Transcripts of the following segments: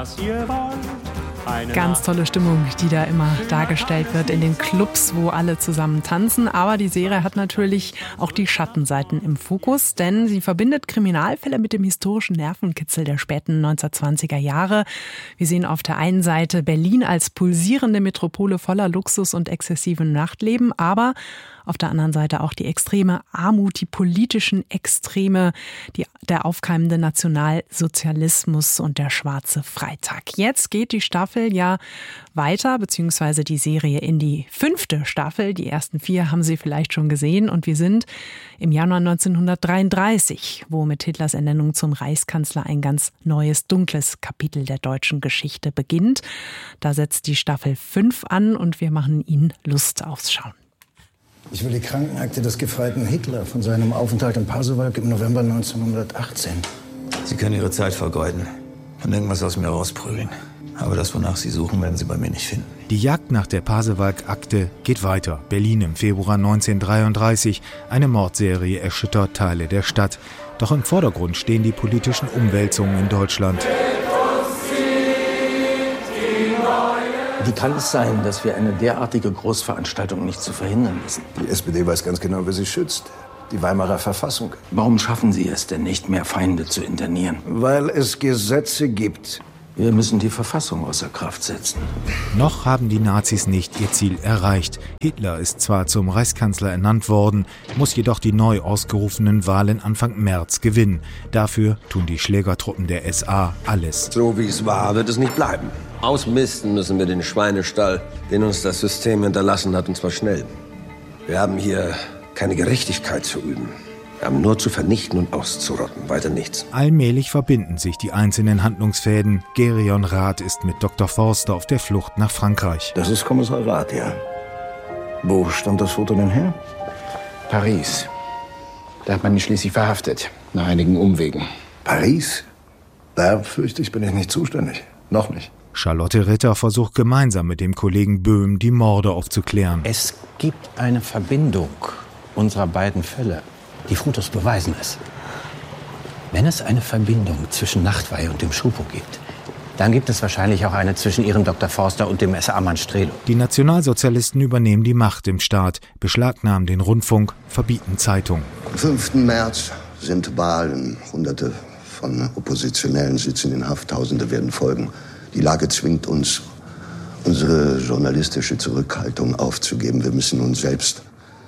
Ganz tolle Stimmung, die da immer dargestellt wird in den Clubs, wo alle zusammen tanzen. Aber die Serie hat natürlich auch die Schattenseiten im Fokus, denn sie verbindet Kriminalfälle mit dem historischen Nervenkitzel der späten 1920er Jahre. Wir sehen auf der einen Seite Berlin als pulsierende Metropole voller Luxus und exzessivem Nachtleben, aber auf der anderen Seite auch die extreme Armut, die politischen Extreme, der aufkeimende Nationalsozialismus und der schwarze Freitag. Jetzt geht die Staffel ja weiter, beziehungsweise die Serie in die 5. Staffel. Die ersten 4 haben Sie vielleicht schon gesehen und wir sind im Januar 1933, wo mit Hitlers Ernennung zum Reichskanzler ein ganz neues, dunkles Kapitel der deutschen Geschichte beginnt. Da setzt die Staffel 5 an und wir machen Ihnen Lust aufs Schauen. Ich will die Krankenakte des gefreiten Hitler von seinem Aufenthalt in Pasewalk im November 1918. Sie können Ihre Zeit vergeuden und irgendwas aus mir rausprügeln. Aber das, wonach Sie suchen, werden Sie bei mir nicht finden. Die Jagd nach der Pasewalk-Akte geht weiter. Berlin im Februar 1933. Eine Mordserie erschüttert Teile der Stadt. Doch im Vordergrund stehen die politischen Umwälzungen in Deutschland. Wie kann es sein, dass wir eine derartige Großveranstaltung nicht zu verhindern wissen? Die SPD weiß ganz genau, wer sie schützt. Die Weimarer Verfassung. Warum schaffen Sie es denn nicht, mehr Feinde zu internieren? Weil es Gesetze gibt. Wir müssen die Verfassung außer Kraft setzen. Noch haben die Nazis nicht ihr Ziel erreicht. Hitler ist zwar zum Reichskanzler ernannt worden, muss jedoch die neu ausgerufenen Wahlen Anfang März gewinnen. Dafür tun die Schlägertruppen der SA alles. So wie es war, wird es nicht bleiben. Ausmisten müssen wir den Schweinestall, den uns das System hinterlassen hat, und zwar schnell. Wir haben hier keine Gerechtigkeit zu üben. Wir haben nur zu vernichten und auszurotten, weiter nichts. Allmählich verbinden sich die einzelnen Handlungsfäden. Gerion Rath ist mit Dr. Forster auf der Flucht nach Frankreich. Das ist Kommissar Rath, ja. Wo stammt das Foto denn her? Paris. Da hat man ihn schließlich verhaftet, nach einigen Umwegen. Paris? Da fürchte ich, bin ich nicht zuständig. Noch nicht. Charlotte Ritter versucht gemeinsam mit dem Kollegen Böhm die Morde aufzuklären. Es gibt eine Verbindung unserer beiden Fälle. Die Fotos beweisen es. Wenn es eine Verbindung zwischen Nachtwey und dem Schupo gibt, dann gibt es wahrscheinlich auch eine zwischen Ihrem Dr. Forster und dem SA-Mann Strelo. Die Nationalsozialisten übernehmen die Macht im Staat, beschlagnahmen den Rundfunk, verbieten Zeitungen. Am 5. März sind Wahlen. Hunderte von Oppositionellen sitzen in Haft, Tausende werden folgen. Die Lage zwingt uns, unsere journalistische Zurückhaltung aufzugeben. Wir müssen uns selbst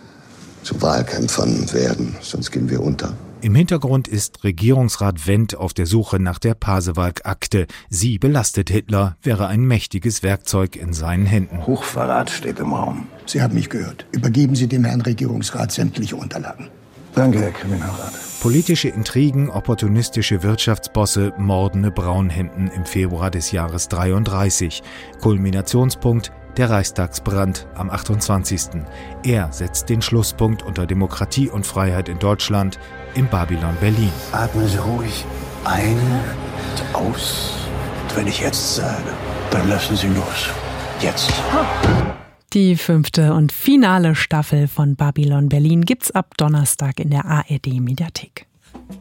zu Wahlkämpfern werden, sonst gehen wir unter. Im Hintergrund ist Regierungsrat Wendt auf der Suche nach der Pasewalk-Akte. Sie belastet Hitler, wäre ein mächtiges Werkzeug in seinen Händen. Hochverrat steht im Raum. Sie haben mich gehört. Übergeben Sie dem Herrn Regierungsrat sämtliche Unterlagen. Danke, Herr Kriminalrat. Politische Intrigen, opportunistische Wirtschaftsbosse, mordende Braunhemden im Februar des Jahres 33. Kulminationspunkt: der Reichstagsbrand am 28. Er setzt den Schlusspunkt unter Demokratie und Freiheit in Deutschland im Babylon Berlin. Atmen Sie ruhig ein und aus. Und wenn ich jetzt sage, dann lassen Sie los. Jetzt. Die 5. und finale Staffel von Babylon Berlin gibt's ab Donnerstag in der ARD-Mediathek.